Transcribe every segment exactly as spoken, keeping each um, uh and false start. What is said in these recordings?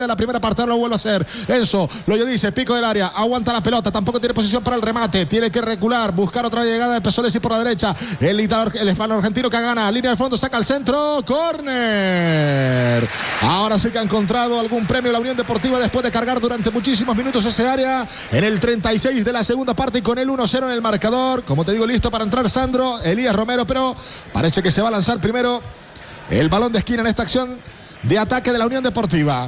La primera parte lo vuelve a hacer Enzo, lo dice, pico del área, aguanta la pelota, tampoco tiene posición para el remate, tiene que recular, buscar otra llegada de Pessoa por la derecha, el, italo, el hispano argentino que gana, línea de fondo, saca al centro, córner. Ahora sí que ha encontrado algún premio la Unión Deportiva después de cargar durante muchísimos minutos ese área, en el treinta y seis de la segunda parte y con el uno cero en el marcador, como te digo, listo para entrar Sandro, Elías Romero, pero parece que se va a lanzar primero el balón de esquina en esta acción de ataque de la Unión Deportiva.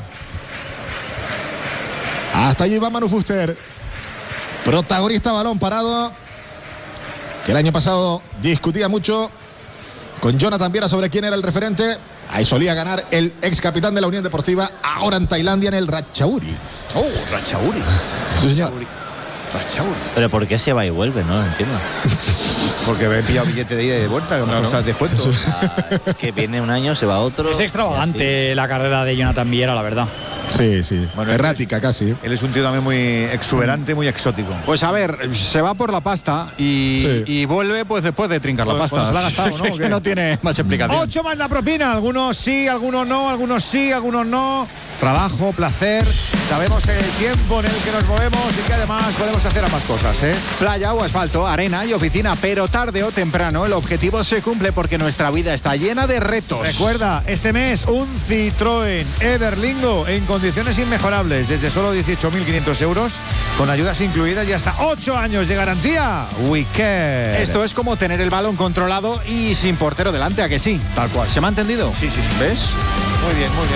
Hasta allí va Manu Fuster, protagonista, balón parado, que el año pasado discutía mucho con Jonathan Viera sobre quién era el referente. Ahí solía ganar el ex capitán de la Unión Deportiva, ahora en Tailandia en el Ratchaburi. Oh, Ratchaburi. Sí, señor. Ratchaburi. Pero ¿por qué se va y vuelve? No lo entiendo. Porque me he pillado billete de ida y de vuelta, con una cosa de descuento. Ah, que viene un año, se va otro. Es extravagante la carrera de Jonathan Viera, la verdad. Sí, sí. Bueno, errática casi. Él es un tío también muy exuberante, muy exótico. Pues a ver, se va por la pasta y, sí. y vuelve pues después de trincar pues, la pasta. Pues se la ha gastado, ¿no? Es que no tiene más explicación. Ocho más la propina. Algunos sí, algunos no, algunos sí, algunos no. Trabajo, placer. Sabemos el tiempo en el que nos movemos y que además podemos hacer ambas cosas, ¿eh? Playa o asfalto, arena y oficina, pero tarde o temprano el objetivo se cumple porque nuestra vida está llena de retos. Recuerda, este mes un Citroën Everlingo en condiciones inmejorables, desde solo dieciocho mil quinientos euros, con ayudas incluidas y hasta ocho años de garantía. Wicked. Esto es como tener el balón controlado y sin portero delante, ¿a que sí? Tal cual. ¿Se me ha entendido? Sí, sí, sí. ¿Ves? Muy bien, muy bien.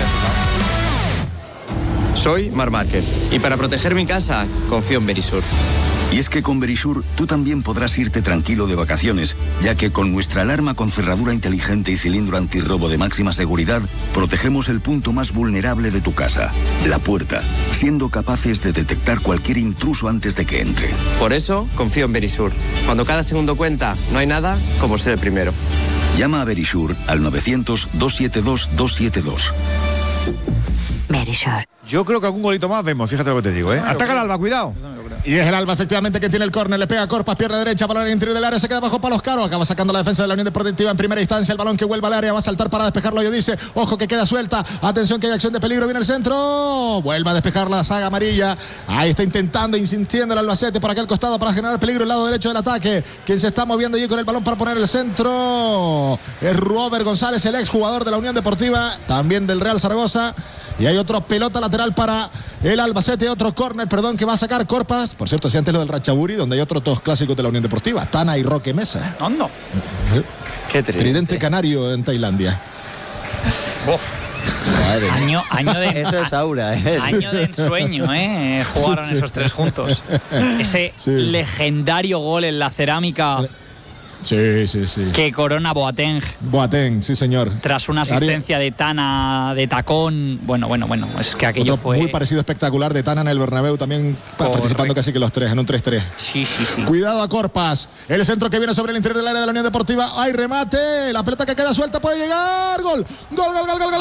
Soy Marc Márquez y para proteger mi casa confío en Verisur. Y es que con Verisur tú también podrás irte tranquilo de vacaciones, ya que con nuestra alarma con cerradura inteligente y cilindro antirrobo de máxima seguridad, protegemos el punto más vulnerable de tu casa, la puerta, siendo capaces de detectar cualquier intruso antes de que entre. Por eso confío en Verisur. Cuando cada segundo cuenta, no hay nada como ser el primero. Llama a Verisur al novecientos, doscientos setenta y dos, doscientos setenta y dos. Verisur. Yo creo que algún golito más vemos, fíjate lo que te digo, ¿eh? Ataca el Alba, cuidado. Y es el Alba efectivamente que tiene el córner, le pega a Corpas, pierna derecha, balón en el interior del área, se queda bajo palos Caro, acaba sacando la defensa de la Unión Deportiva en primera instancia, el balón que vuelve al área, va a saltar para despejarlo, yo dice, ojo que queda suelta, atención que hay acción de peligro, viene el centro, vuelve a despejar la saga amarilla, ahí está intentando, insistiendo el Albacete por aquel costado para generar peligro el lado derecho del ataque, quien se está moviendo allí con el balón para poner el centro, es Robert González, el ex jugador de la Unión Deportiva, también del Real Zaragoza, y hay otro pelota lateral para el Albacete, otro córner, perdón, que va a sacar Corpas, por cierto, si antes lo del Ratchaburi, donde hay otros dos clásicos de la Unión Deportiva, Tana y Roque Mesa. ¿Dónde? Qué tridente. Tridente canario en Tailandia. Uf. Año, año de Eso es aura, ¿eh? Año de ensueño, ¿eh? Jugaron sí, sí. esos tres juntos. Ese sí. legendario gol en la cerámica. Sí, sí, sí. Que corona Boateng. Boateng, sí, señor. Tras una asistencia de Tana de tacón. Bueno, bueno, bueno. Es que aquello Otro fue. muy parecido espectacular de Tana en el Bernabéu, también Correcto. participando casi que los tres, en un tres tres. Sí, sí, sí. Cuidado a Corpas. El centro que viene sobre el interior del área de la Unión Deportiva. Hay remate. La pelota que queda suelta puede llegar. Gol. Gol, gol, gol, gol.